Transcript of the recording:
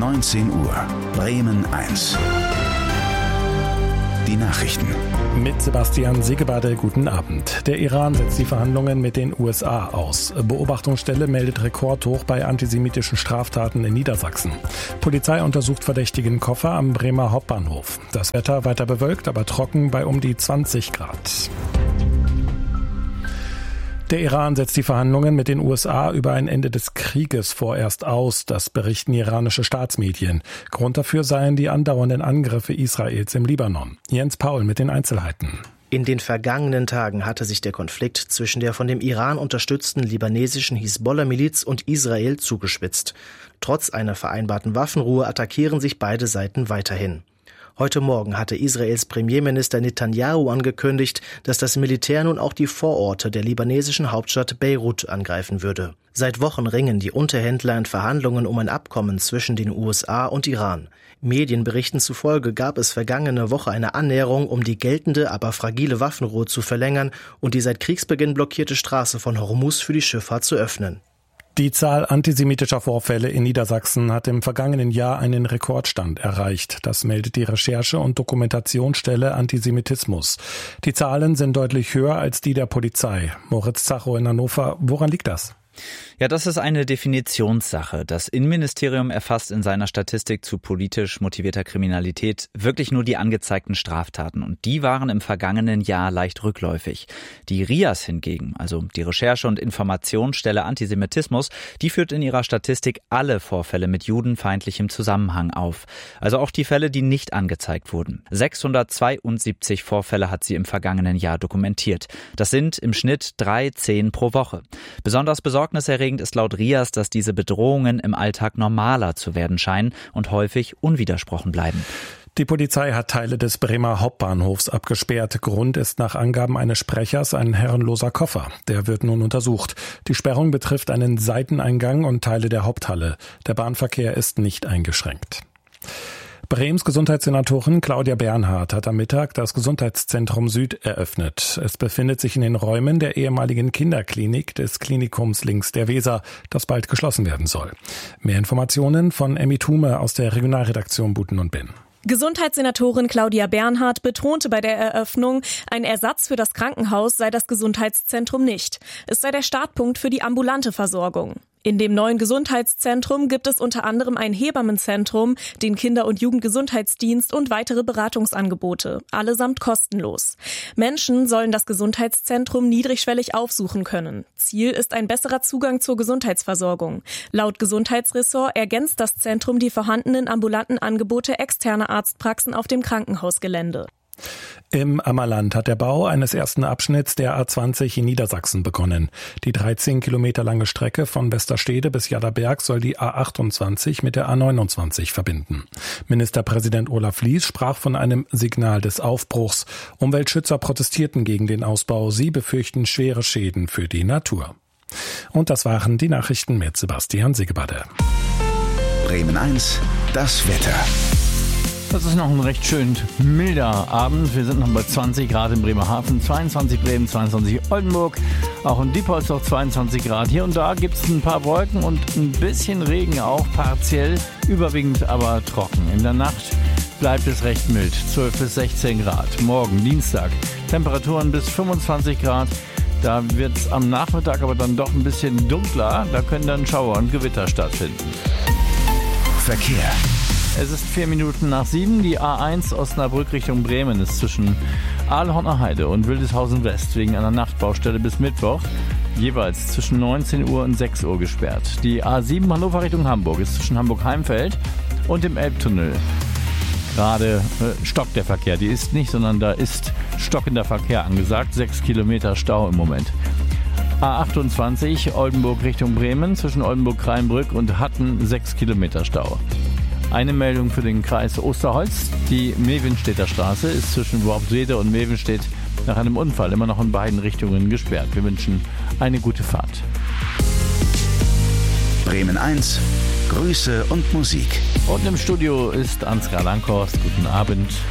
19 Uhr. Bremen 1. Die Nachrichten. Mit Sebastian Segebade, guten Abend. Der Iran setzt die Verhandlungen mit den USA aus. Beobachtungsstelle meldet Rekordhoch bei antisemitischen Straftaten in Niedersachsen. Polizei untersucht verdächtigen Koffer am Bremer Hauptbahnhof. Das Wetter weiter bewölkt, aber trocken bei um die 20 Grad. Der Iran setzt die Verhandlungen mit den USA über ein Ende des Krieges vorerst aus, das berichten iranische Staatsmedien. Grund dafür seien die andauernden Angriffe Israels im Libanon. Jens Paul mit den Einzelheiten. In den vergangenen Tagen hatte sich der Konflikt zwischen der von dem Iran unterstützten libanesischen Hisbollah-Miliz und Israel zugespitzt. Trotz einer vereinbarten Waffenruhe attackieren sich beide Seiten weiterhin. Heute Morgen hatte Israels Premierminister Netanyahu angekündigt, dass das Militär nun auch die Vororte der libanesischen Hauptstadt Beirut angreifen würde. Seit Wochen ringen die Unterhändler in Verhandlungen um ein Abkommen zwischen den USA und Iran. Medienberichten zufolge gab es vergangene Woche eine Annäherung, um die geltende, aber fragile Waffenruhe zu verlängern und die seit Kriegsbeginn blockierte Straße von Hormuz für die Schifffahrt zu öffnen. Die Zahl antisemitischer Vorfälle in Niedersachsen hat im vergangenen Jahr einen Rekordstand erreicht. Das meldet die Recherche- und Dokumentationsstelle Antisemitismus. Die Zahlen sind deutlich höher als die der Polizei. Moritz Zacho in Hannover, woran liegt das? Ja, das ist eine Definitionssache. Das Innenministerium erfasst in seiner Statistik zu politisch motivierter Kriminalität wirklich nur die angezeigten Straftaten. Und die waren im vergangenen Jahr leicht rückläufig. Die RIAS hingegen, also die Recherche- und Informationsstelle Antisemitismus, die führt in ihrer Statistik alle Vorfälle mit judenfeindlichem Zusammenhang auf. Also auch die Fälle, die nicht angezeigt wurden. 672 Vorfälle hat sie im vergangenen Jahr dokumentiert. Das sind im Schnitt 3-10 pro Woche. Besonders besorgniserregend ist laut RIAS, dass diese Bedrohungen im Alltag normaler zu werden scheinen und häufig unwidersprochen bleiben. Die Polizei hat Teile des Bremer Hauptbahnhofs abgesperrt. Grund ist nach Angaben eines Sprechers ein herrenloser Koffer. Der wird nun untersucht. Die Sperrung betrifft einen Seiteneingang und Teile der Haupthalle. Der Bahnverkehr ist nicht eingeschränkt. Brems Gesundheitssenatorin Claudia Bernhardt hat am Mittag das Gesundheitszentrum Süd eröffnet. Es befindet sich in den Räumen der ehemaligen Kinderklinik des Klinikums links der Weser, das bald geschlossen werden soll. Mehr Informationen von Emmy Thume aus der Regionalredaktion Buten und Bin. Gesundheitssenatorin Claudia Bernhardt betonte bei der Eröffnung, ein Ersatz für das Krankenhaus sei das Gesundheitszentrum nicht. Es sei der Startpunkt für die ambulante Versorgung. In dem neuen Gesundheitszentrum gibt es unter anderem ein Hebammenzentrum, den Kinder- und Jugendgesundheitsdienst und weitere Beratungsangebote, allesamt kostenlos. Menschen sollen das Gesundheitszentrum niedrigschwellig aufsuchen können. Ziel ist ein besserer Zugang zur Gesundheitsversorgung. Laut Gesundheitsressort ergänzt das Zentrum die vorhandenen ambulanten Angebote externer Arztpraxen auf dem Krankenhausgelände. Im Ammerland hat der Bau eines ersten Abschnitts der A20 in Niedersachsen begonnen. Die 13 Kilometer lange Strecke von Westerstede bis Jadderberg soll die A28 mit der A29 verbinden. Ministerpräsident Olaf Lies sprach von einem Signal des Aufbruchs. Umweltschützer protestierten gegen den Ausbau. Sie befürchten schwere Schäden für die Natur. Und das waren die Nachrichten mit Sebastian Segebade. Bremen 1, das Wetter. Das ist noch ein recht schön milder Abend. Wir sind noch bei 20 Grad in Bremerhaven, 22 Bremen, 22 Oldenburg, auch in Diepholz 22 Grad. Hier und da gibt es ein paar Wolken und ein bisschen Regen auch, partiell, überwiegend aber trocken. In der Nacht bleibt es recht mild, 12 bis 16 Grad. Morgen, Dienstag, Temperaturen bis 25 Grad. Da wird es am Nachmittag aber dann doch ein bisschen dunkler. Da können dann Schauer und Gewitter stattfinden. Verkehr. Es ist 4 Minuten nach 7. Die A1 Osnabrück Richtung Bremen ist zwischen Ahlhorner Heide und Wildeshausen West wegen einer Nachtbaustelle bis Mittwoch jeweils zwischen 19 Uhr und 6 Uhr gesperrt. Die A7 Hannover Richtung Hamburg ist zwischen Hamburg-Heimfeld und dem Elbtunnel gerade stockt der Verkehr. Die ist nicht, sondern da ist stockender Verkehr angesagt. 6 Kilometer Stau im Moment. A28 Oldenburg Richtung Bremen zwischen Oldenburg-Kreinbrück und Hatten 6 Kilometer Stau. Eine Meldung für den Kreis Osterholz. Die Mevenstedter Straße ist zwischen Worpswede und Mevenstedt nach einem Unfall immer noch in beiden Richtungen gesperrt. Wir wünschen eine gute Fahrt. Bremen 1, Grüße und Musik. Und im Studio ist Ansgar Lankhorst. Guten Abend.